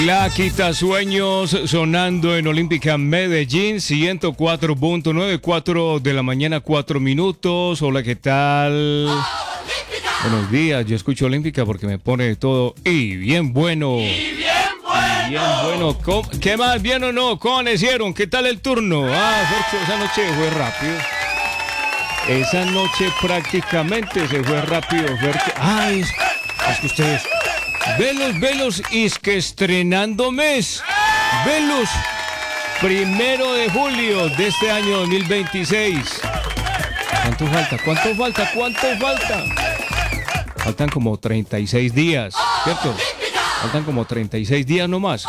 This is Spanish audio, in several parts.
La Quitasueños sonando en Olímpica Medellín, 104.9, 4 de la mañana, 4 minutos. Hola, ¿qué tal? Buenos días, yo escucho Olímpica porque me pone de todo y bien bueno. Bien bueno. ¿Qué más, bien o no? ¿Cómo amanecieron? ¿Qué tal el turno? Fercho, esa noche fue rápido. Esa noche prácticamente se fue rápido, Fercho. Es que ustedes... Velos, es que estrenando mes. Velos, 1 de julio de este año 2026. ¿Cuánto falta? Faltan como 36 días, ¿cierto? Faltan como 36 días nomás.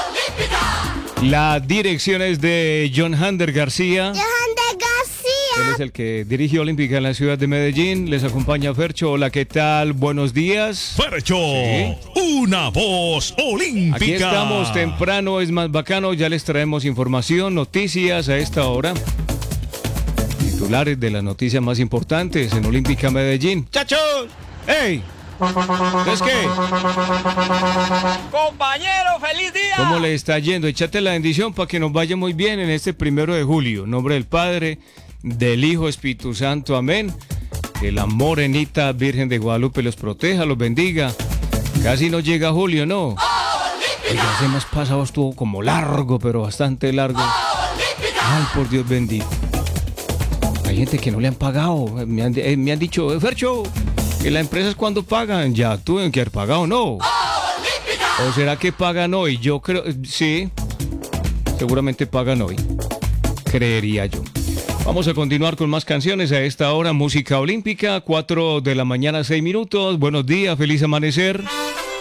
La dirección es de John Hander García. Él es el que dirige Olímpica en la ciudad de Medellín. Les acompaña Fercho. Hola, ¿qué tal? Buenos días. Fercho, ¿sí? Una voz olímpica. Aquí estamos temprano, es más bacano. Ya les traemos información, noticias a esta hora. Titulares de las noticias más importantes en Olímpica Medellín. ¡Chachos! ¡Ey! ¿Es qué? Compañero, feliz día. ¿Cómo le está yendo? Échate la bendición para que nos vaya muy bien en este 1 de julio. En nombre del Padre, del Hijo, Espíritu Santo, amén. Que la morenita Virgen de Guadalupe los proteja, los bendiga. Casi no llega julio, ¿no? Oiga, ese mes pasado estuvo como largo, pero bastante largo. Ay, por Dios bendito. Hay gente que no le han pagado. Me han dicho, Fercho, que las empresas cuando pagan, ya tuvieron que haber pagado, ¿no? ¿O será que pagan hoy? Yo creo, sí, seguramente pagan hoy. Creería yo. Vamos a continuar con más canciones a esta hora. Música olímpica, 4 de la mañana, 6 minutos. Buenos días, feliz amanecer.